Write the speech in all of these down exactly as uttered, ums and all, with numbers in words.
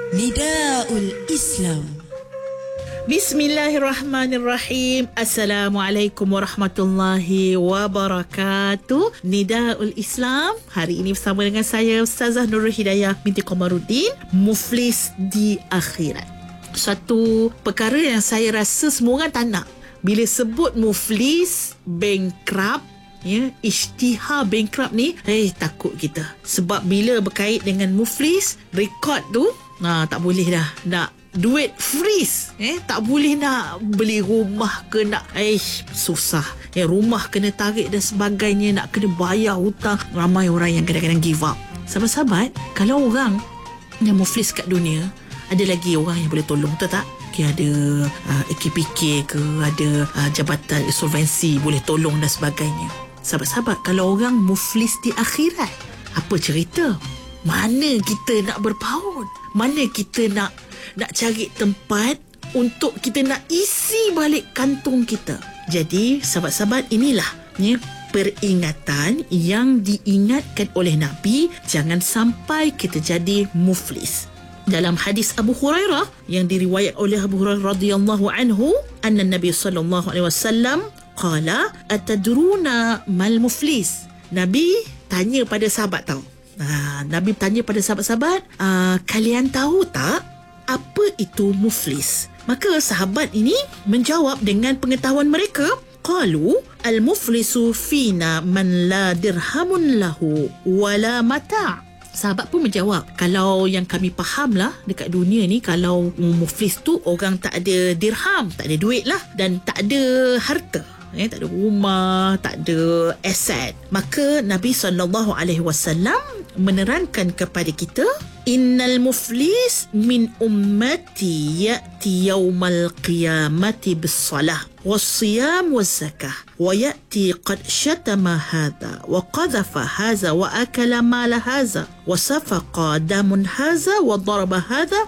Nidaul Islam. Bismillahirrahmanirrahim. Assalamualaikum warahmatullahi wabarakatuh. Nidaul Islam. Hari ini bersama dengan saya Ustazah Nurul Hidayah binti Komaruddin. Muflis di akhirat. Satu perkara yang saya rasa semua orang tak nak. Bila sebut muflis, bankrupt, ya, isytihar bankrupt ni, eh takut kita. Sebab bila berkait dengan muflis, rekod tu nah, tak boleh dah. Nak duit freeze, eh tak boleh nak beli rumah ke nak, eh susah. Eh rumah kena tarik dan sebagainya, nak kena bayar hutang. Ramai orang yang kadang-kadang give up. Sahabat-sahabat, kalau orang yang muflis kat dunia, ada lagi orang yang boleh tolong, betul tak? Okay, ada uh, A K P K ke, ada uh, jabatan insolvensi boleh tolong dan sebagainya. Sahabat-sahabat, kalau orang muflis di akhirat, apa cerita? Mana kita nak berpaut? Mana kita nak nak cari tempat untuk kita nak isi balik kantung kita? Jadi, sahabat-sahabat, inilah ya, peringatan yang diingatkan oleh Nabi, jangan sampai kita jadi muflis. Dalam hadis Abu Hurairah yang diriwayat oleh Abu Hurairah radhiyallahu anhu, anna Nabi sallallahu alaihi wasallam qala atadruna mal muflis. Nabi tanya pada sahabat tau. Ha, Nabi tanya pada sahabat-sahabat, kalian tahu tak apa itu muflis? Maka sahabat ini menjawab dengan pengetahuan mereka. Qalu al-muflisu fina man la dirhamun lahu wala mata'. Sahabat pun menjawab, kalau yang kami faham lah dekat dunia ni, kalau muflis tu orang tak ada dirham, tak ada duit lah, dan tak ada harta, eh, tak ada rumah, tak ada aset. Maka Nabi sallallahu alaihi wasallam menerangkan kepada kita, innal muflis min ummati ya'ti yawmal qiyamati bis-salah was-siyam waz-zakah wa ya'ti qad shatama hadha wa qadhafa hadha wa akala mala hadha wa safaqa damun hadha wa daraba hadha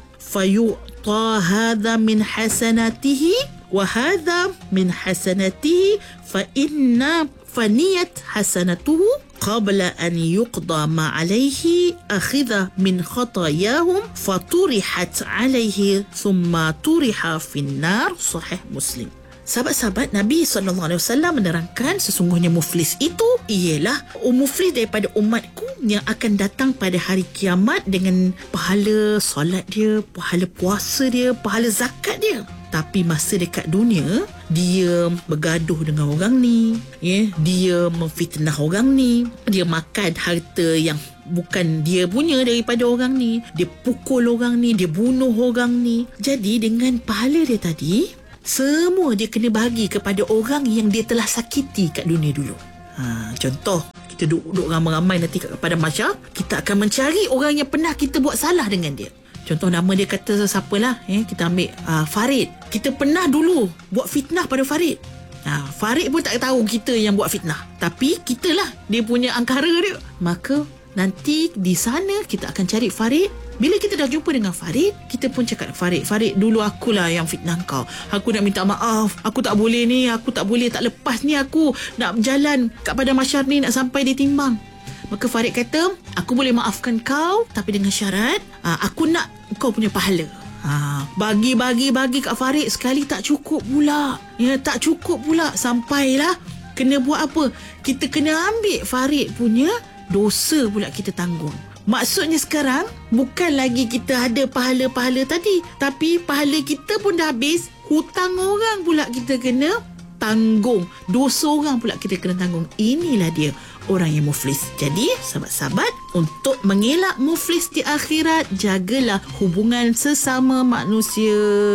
fayu'ta hadha min hasanatihi wa hadha min hasanatihi fa inna faniyat hasanatuhu qabla an yuqda ma alayhi akhidha min khatayahum faturihat alayhi thumma turiha finnar. Sahih Muslim. Sahabat-sahabat, Nabi sallallahu alaihi wasallam menerangkan sesungguhnya muflis itu ialah muflis daripada umatku yang akan datang pada hari kiamat dengan pahala solat dia, pahala puasa dia, pahala zakat dia. Tapi masa dekat dunia, dia bergaduh dengan orang ni, ya, dia memfitnah orang ni, dia makan harta yang bukan dia punya daripada orang ni, dia pukul orang ni, dia bunuh orang ni. Jadi dengan pahala dia tadi, semua dia kena bagi kepada orang yang dia telah sakiti kat dunia dulu. Ha, contoh, kita duduk ramai-ramai nanti pada masyarakat, kita akan mencari orang yang pernah kita buat salah dengan dia. Contoh, nama dia kata siapalah, eh, kita ambil uh, Farid. Kita pernah dulu buat fitnah pada Farid. Ha, Farid pun tak tahu kita yang buat fitnah, tapi kitalah dia punya angkara dia. Maka nanti di sana kita akan cari Farid. Bila kita dah jumpa dengan Farid, kita pun cakap, Farid, Farid, dulu akulah yang fitnah kau. Aku nak minta maaf. Aku tak boleh ni, aku tak boleh, tak lepas ni aku nak berjalan kat padang mahsyar ni, nak sampai dia timbang. Maka Farid kata, aku boleh maafkan kau, tapi dengan syarat, aa, aku nak kau punya pahala. Ha, bagi-bagi-bagi kat Farid sekali tak cukup pula. Ya, tak cukup pula. Sampailah kena buat apa? Kita kena ambil Farid punya dosa pula kita tanggung. Maksudnya sekarang, bukan lagi kita ada pahala-pahala tadi, tapi pahala kita pun dah habis, hutang orang pula kita kena tanggung, dosa orang pula kita kena tanggung. Inilah dia orang yang muflis. Jadi sahabat-sahabat, untuk mengelak muflis di akhirat, jagalah hubungan sesama manusia,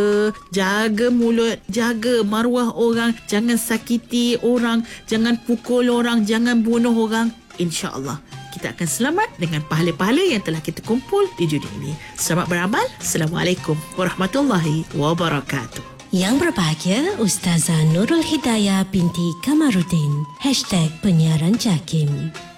jaga mulut, jaga maruah orang, jangan sakiti orang, jangan pukul orang, jangan bunuh orang. InsyaAllah kita akan selamat dengan pahala-pahala yang telah kita kumpul di dunia ini. Selamat beramal. Assalamualaikum warahmatullahi wabarakatuh. Yang berbahagia, Ustazah Nurul Hidayah binti Komaruddin. Hashtag penyiaran JAKIM.